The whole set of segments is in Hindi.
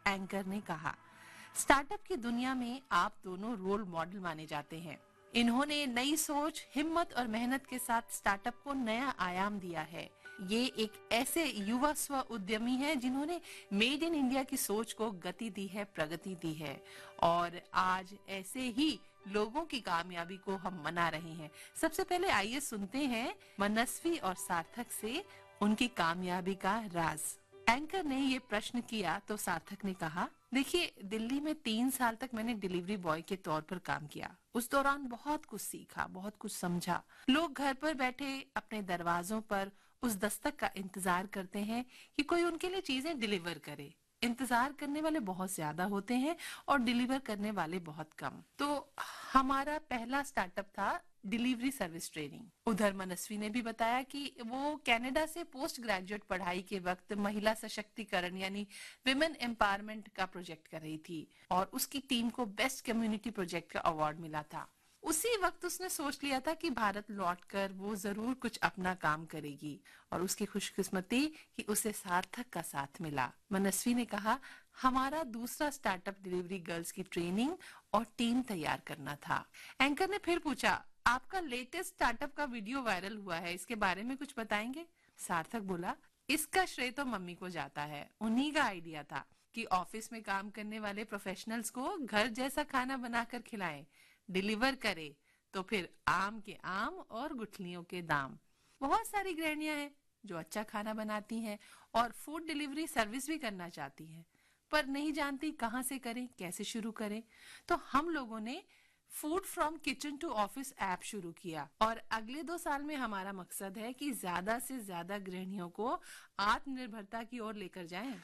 एंकर ने कहा। स्टार्टअप की दुनिया में आप दोनों रोल मॉडल माने जाते हैं। इन्होंने नई सोच, हिम्मत और मेहनत के साथ स्टार्टअप को नया आयाम दिया है। ये एक ऐसे युवा स्व उद्यमी हैं जिन्होंने मेड इन इंडिया की सोच को गति दी है, प्रगति दी है, और आज ऐसे ही लोगों की कामयाबी को हम मना रहे हैं। सबसे पहले आइए सुनते हैं मनस्वी और सार्थक से उनकी कामयाबी का राज। एंकर ने ये प्रश्न किया तो सार्थक ने कहा, देखिए, दिल्ली में 3 साल तक मैंने डिलीवरी बॉय के तौर पर काम किया। उस दौरान बहुत कुछ सीखा, बहुत कुछ समझा। लोग घर पर बैठे अपने दरवाजों पर उस दस्तक का इंतजार करते हैं कि कोई उनके लिए चीजें डिलीवर करे। इंतजार करने वाले बहुत ज्यादा होते हैं और डिलीवर करने वाले बहुत कम। तो हमारा पहला स्टार्टअप था डिलीवरी सर्विस ट्रेनिंग। उधर मनस्वी ने भी बताया कि वो कनाडा से पोस्ट ग्रेजुएट पढ़ाई के वक्त महिला सशक्तिकरण यानी विमेन एम्पावरमेंट का प्रोजेक्ट कर रही थी और उसकी टीम को बेस्ट कम्युनिटी प्रोजेक्ट का अवार्ड मिला था। उसी वक्त उसने सोच लिया था कि भारत लौटकर वो जरूर कुछ अपना काम करेगी और उसकी खुशकिस्मती कि उसे सार्थक का साथ मिला। मनस्वी ने कहा, हमारा दूसरा स्टार्टअप डिलीवरी गर्ल्स की ट्रेनिंग और टीम तैयार करना था। एंकर ने फिर पूछा, आपका लेटेस्ट स्टार्टअप का वीडियो वायरल हुआ है, इसके बारे में कुछ बताएंगे? सार्थक बोला, इसका श्रेय तो मम्मी को जाता है। उन्हीं का आइडिया था कि ऑफिस में काम करने वाले प्रोफेशनल्स को घर जैसा खाना बनाकर खिलाएं, डिलीवर करे तो फिर आम के आम और गुठलियों के दाम। बहुत सारी गृहिणियां हैं जो अच्छा खाना बनाती हैं और फूड डिलीवरी सर्विस भी करना चाहती हैं, पर नहीं जानती कहां से करें, कैसे शुरू करें। तो हम लोगों ने food from kitchen to office app शुरू किया और अगले 2 साल में हमारा मकसद है कि ज्यादा से ज्यादा गृहिणियों को आत्मनिर्भरता की ओर लेकर जाएं।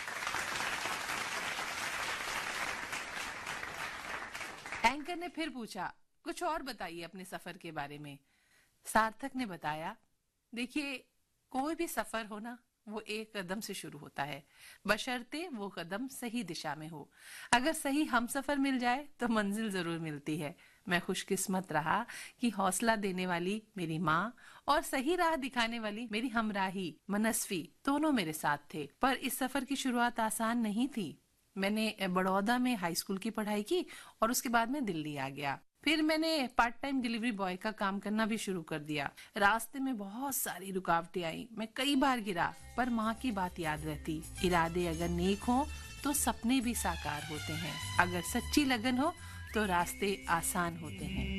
एंकर ने फिर पूछा, कुछ और बताइए अपने सफर के बारे में। सार्थक ने बताया, देखिए, कोई भी सफर हो ना, वो एक कदम से शुरू होता है, बशर्ते वो कदम सही दिशा में हो। अगर सही हमसफर मिल जाए तो मंजिल जरूर मिलती है। मैं खुशकिस्मत रहा कि हौसला देने वाली मेरी माँ और सही राह दिखाने वाली मेरी हमराही मनस्वी दोनों मेरे साथ थे। पर इस सफर की शुरुआत आसान नहीं थी। मैंने बड़ौदा में हाई स्कूल की पढ़ाई की और उसके बाद मैं दिल्ली आ गया। फिर मैंने पार्ट टाइम डिलीवरी बॉय का काम करना भी शुरू कर दिया। रास्ते में बहुत सारी रुकावटें आई, मैं कई बार गिरा, पर माँ की बात याद रहती, इरादे अगर नेक हो तो सपने भी साकार होते हैं, अगर सच्ची लगन हो तो रास्ते आसान होते हैं।